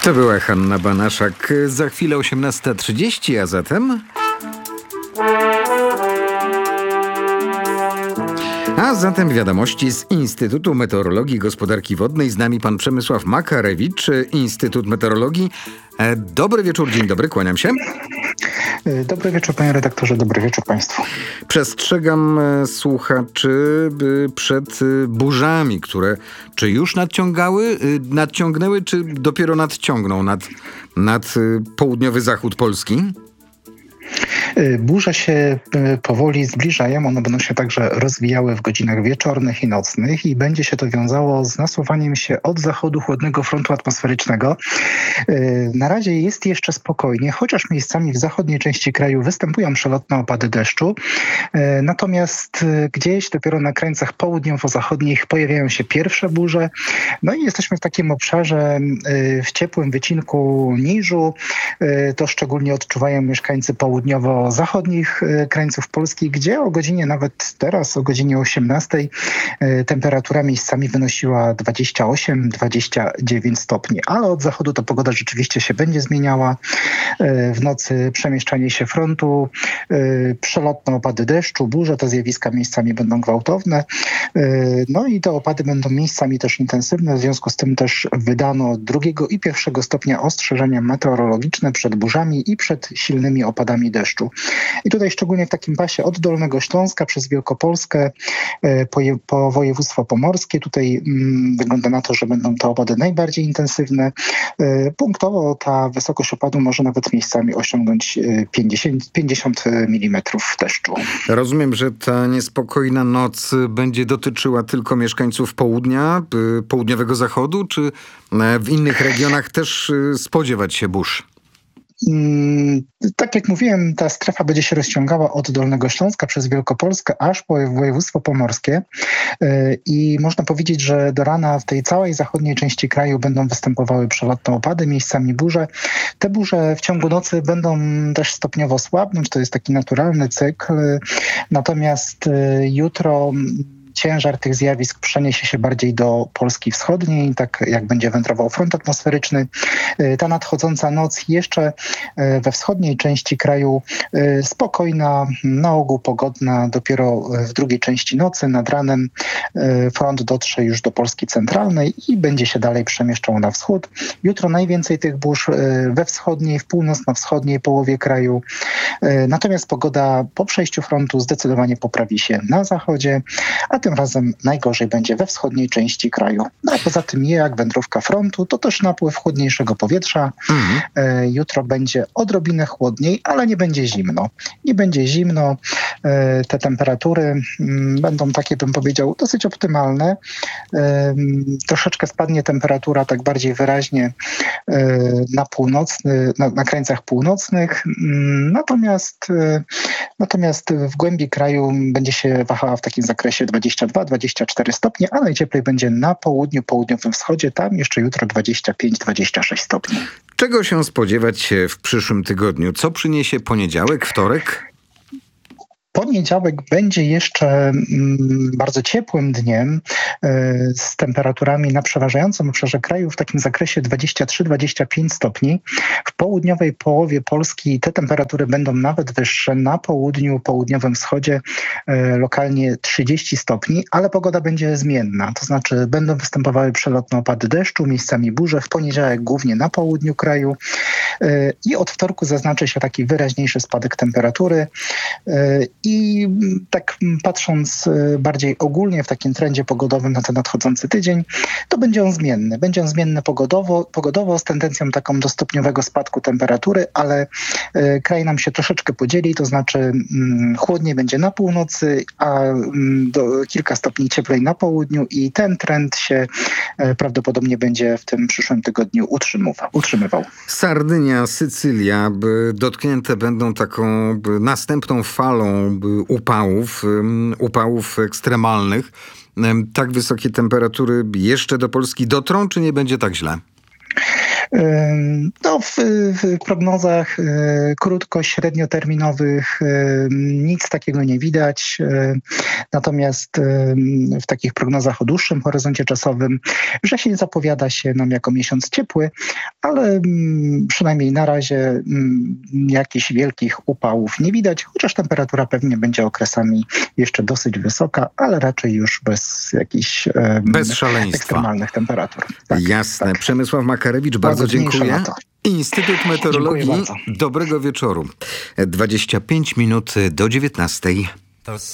To była Hanna Banaszak. Za chwilę 18:30, a zatem... A zatem wiadomości z Instytutu Meteorologii i Gospodarki Wodnej. Z nami pan Przemysław Makarewicz, Instytut Meteorologii. Dobry wieczór, dzień dobry, kłaniam się. Dobry wieczór, panie redaktorze, dobry wieczór państwu. Przestrzegam słuchaczy przed burzami, które czy już nadciągnęły, czy dopiero nadciągną nad południowy zachód Polski? Burze się powoli zbliżają, one będą się także rozwijały w godzinach wieczornych i nocnych i będzie się to wiązało z nasuwaniem się od zachodu chłodnego frontu atmosferycznego. Na razie jest jeszcze spokojnie, chociaż miejscami w zachodniej części kraju występują przelotne opady deszczu. Natomiast gdzieś dopiero na krańcach południowo-zachodnich pojawiają się pierwsze burze. No i jesteśmy w takim obszarze w ciepłym wycinku niżu. To szczególnie odczuwają mieszkańcy południowo-zachodnich krańców Polski, gdzie o godzinie, nawet teraz o godzinie 18, temperatura miejscami wynosiła 28-29 stopni. Ale od zachodu to pogoda rzeczywiście się będzie zmieniała. W nocy przemieszczanie się frontu, przelotne opady deszczu, burze, te zjawiska miejscami będą gwałtowne. No i te opady będą miejscami też intensywne. W związku z tym też wydano 2. i 1. stopnia ostrzeżenia meteorologiczne przed burzami i przed silnymi opadami deszczu. I tutaj szczególnie w takim pasie od Dolnego Śląska przez Wielkopolskę po województwo pomorskie. Tutaj wygląda na to, że będą te opady najbardziej intensywne. Punktowo ta wysokość opadu może nawet miejscami osiągnąć 50 mm deszczu. Rozumiem, że ta niespokojna noc będzie dotyczyła tylko mieszkańców południa, południowego zachodu, czy w innych regionach też spodziewać się burz? Tak jak mówiłem, ta strefa będzie się rozciągała od Dolnego Śląska przez Wielkopolskę aż po województwo pomorskie i można powiedzieć, że do rana w tej całej zachodniej części kraju będą występowały przelotne opady, miejscami burze. Te burze w ciągu nocy będą też stopniowo słabnąć, to jest taki naturalny cykl. Natomiast jutro ciężar tych zjawisk przeniesie się bardziej do Polski wschodniej, tak jak będzie wędrował front atmosferyczny. Ta nadchodząca noc jeszcze we wschodniej części kraju spokojna, na ogół pogodna. Dopiero w drugiej części nocy, nad ranem, front dotrze już do Polski centralnej i będzie się dalej przemieszczał na wschód. Jutro najwięcej tych burz we wschodniej, w północno-wschodniej połowie kraju. Natomiast pogoda po przejściu frontu zdecydowanie poprawi się na zachodzie, a tym razem najgorzej będzie we wschodniej części kraju. No a poza tym jak wędrówka frontu, to też napływ chłodniejszego powietrza. Jutro będzie odrobinę chłodniej, ale nie będzie zimno. Nie będzie zimno. Te temperatury będą takie, bym powiedział, dosyć optymalne. Troszeczkę spadnie temperatura tak bardziej wyraźnie na krańcach północnych. Natomiast w głębi kraju będzie się wahała w takim zakresie 22-24 stopnie, a najcieplej będzie na południu, południowym wschodzie. Tam jeszcze jutro 25-26 stopni. Czego się spodziewać w przyszłym tygodniu? Co przyniesie poniedziałek, wtorek? Poniedziałek będzie jeszcze bardzo ciepłym dniem z temperaturami na przeważającym obszarze kraju w takim zakresie 23-25 stopni. W południowej połowie Polski te temperatury będą nawet wyższe. Na południu, południowym wschodzie lokalnie 30 stopni, ale pogoda będzie zmienna. To znaczy będą występowały przelotne opady deszczu, miejscami burze. W poniedziałek głównie na południu kraju. I od wtorku zaznaczy się taki wyraźniejszy spadek temperatury. I tak patrząc bardziej ogólnie w takim trendzie pogodowym na ten nadchodzący tydzień, to będzie on zmienny. Będzie on zmienny pogodowo z tendencją taką do stopniowego spadku temperatury, ale kraj nam się troszeczkę podzieli, to znaczy chłodniej będzie na północy, a do kilka stopni cieplej na południu i ten trend się prawdopodobnie będzie w tym przyszłym tygodniu utrzymywał. Sardynia, Sycylia dotknięte będą taką następną falą upałów ekstremalnych. Tak wysokie temperatury jeszcze do Polski dotrą, czy nie będzie tak źle? No, w prognozach krótko-średnioterminowych nic takiego nie widać. Natomiast w takich prognozach o dłuższym horyzoncie czasowym wrzesień zapowiada się nam jako miesiąc ciepły, ale przynajmniej na razie jakichś wielkich upałów nie widać, chociaż temperatura pewnie będzie okresami jeszcze dosyć wysoka, ale raczej już bez jakichś Bez szaleństwa. ekstremalnych temperatur. Tak, Jasne. tak. Przemysław Makarewicz, bardzo Łagodniejsze dziękuję. lato. Instytut Meteorologii. Dziękuję bardzo. Dobrego wieczoru. 25 minut do 19.